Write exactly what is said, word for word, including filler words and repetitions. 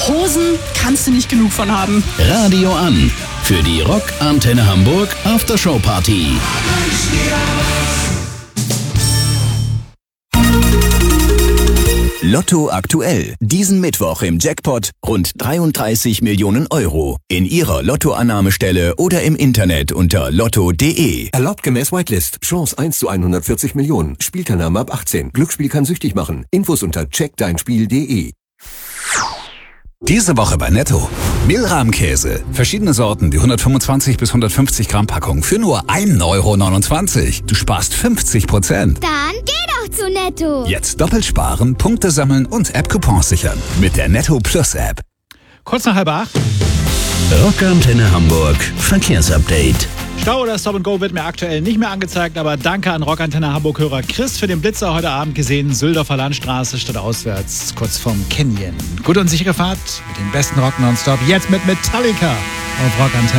Hosen kannst du nicht genug von haben. Radio an für die Rock Antenne Hamburg Aftershow Party. Lotto aktuell. Diesen Mittwoch im Jackpot rund dreiunddreißig Millionen Euro. In Ihrer Lottoannahmestelle oder im Internet unter lotto punkt de. Erlaubt gemäß Whitelist. Chance eins zu hundertvierzig Millionen. Spielteilnahme ab achtzehn. Glücksspiel kann süchtig machen. Infos unter check dein spiel punkt de. Diese Woche bei Netto. Mehlrahmkäse. Verschiedene Sorten, die hundertfünfundzwanzig bis hundertfünfzig Gramm Packung für nur ein Euro neunundzwanzig. Du sparst fünfzig Prozent. Dann geh doch zu Netto. Jetzt doppelt sparen, Punkte sammeln und App-Coupons sichern. Mit der Netto Plus App. Kurz nach halb acht. Rock Antenne Hamburg Verkehrsupdate. Stau oder Stop and Go wird mir aktuell nicht mehr angezeigt, aber danke an Rock Antenne Hamburg-Hörer Chris für den Blitzer heute Abend gesehen. Süldorfer Landstraße statt auswärts, kurz vorm Canyon. Gute und sichere Fahrt mit dem besten Rock nonstop. Jetzt mit Metallica auf Rock Antenne.